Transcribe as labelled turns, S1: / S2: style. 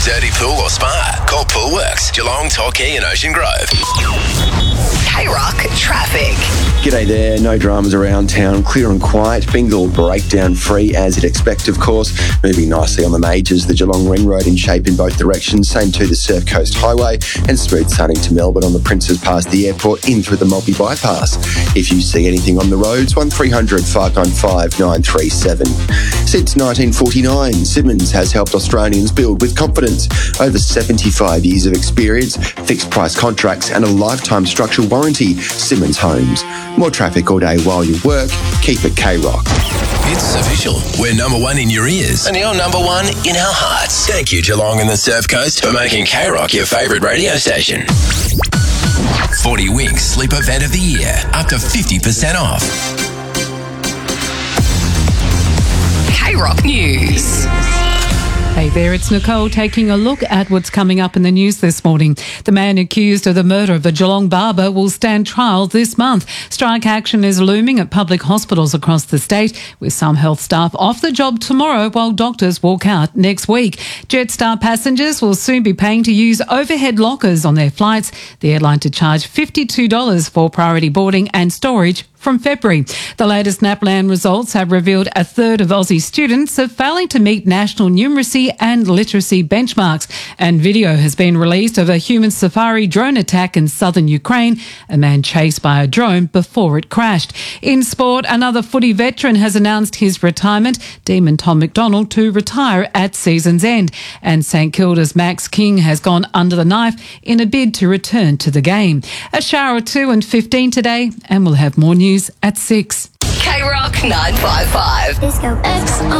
S1: dirty pool or spa? Call Poolworks, Geelong, Torquay and Ocean Grove.
S2: K-Rock traffic.
S3: G'day there, no dramas around town, clear and quiet, Bingle breakdown free as you'd expect of course, moving nicely on the majors, the Geelong Ring Road in shape in both directions, same to the Surf Coast Highway and smooth sailing to Melbourne on the Princes past the airport in through the Multi Bypass. If you see anything on the roads, 1300 595 937. Since 1949, Simmons has helped Australians build with confidence. Over 75 years of experience, fixed price contracts and a lifetime structural warranty. Simmons Homes. More traffic all day while you work. Keep it K-Rock.
S1: It's official. We're number one in your ears and you're number one in our hearts. Thank you, Geelong and the Surf Coast, for making K-Rock your favourite radio station. 40 Winks Sleep Event of the Year. Up to 50% off.
S2: K-Rock News.
S4: Hey there, it's Nicole taking a look at what's coming up in the news this morning. The man accused of the murder of a Geelong barber will stand trial this month. Strike action is looming at public hospitals across the state, with some health staff off the job tomorrow while doctors walk out next week. Jetstar passengers will soon be paying to use overhead lockers on their flights. The airline to charge $52 for priority boarding and storage from February. The latest NAPLAN results have revealed a third of Aussie students are failing to meet national numeracy and literacy benchmarks. And video has been released of a human safari drone attack in southern Ukraine, a man chased by a drone before it crashed. In sport, another footy veteran has announced his retirement, Demon Tom McDonald, to retire at season's end. And St Kilda's Max King has gone under the knife in a bid to return to the game. A shower at 2:15 today, and we'll have more news at 6.
S2: K-Rock 955.
S5: Disco X